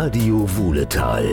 Radio Wuhletal.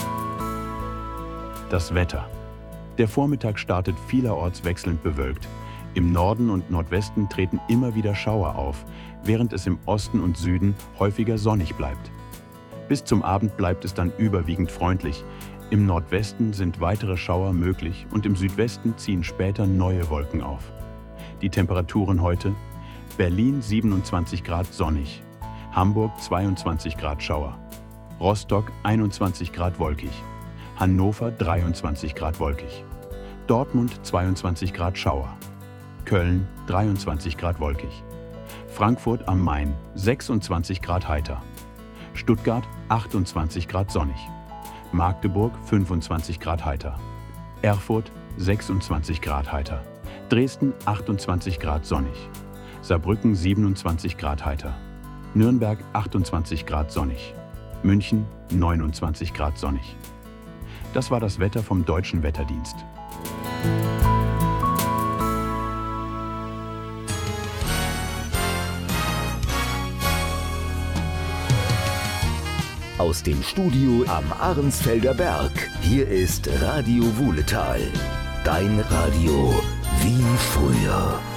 Das Wetter. Der Vormittag startet vielerorts wechselnd bewölkt. Im Norden und Nordwesten treten immer wieder Schauer auf, während es im Osten und Süden häufiger sonnig bleibt. Bis zum Abend bleibt es dann überwiegend freundlich. Im Nordwesten sind weitere Schauer möglich und im Südwesten ziehen später neue Wolken auf. Die Temperaturen heute: Berlin 27 Grad sonnig, Hamburg 22 Grad Schauer, Rostock 21 Grad wolkig, Hannover 23 Grad wolkig, Dortmund 22 Grad Schauer, Köln 23 Grad wolkig, Frankfurt am Main 26 Grad heiter, Stuttgart 28 Grad sonnig, Magdeburg 25 Grad heiter, Erfurt 26 Grad heiter, Dresden 28 Grad sonnig, Saarbrücken 27 Grad heiter, Nürnberg 28 Grad sonnig, München 29 Grad sonnig. Das war das Wetter vom Deutschen Wetterdienst. Aus dem Studio am Arnsfelder Berg. Hier ist Radio Wuhletal. Dein Radio wie früher.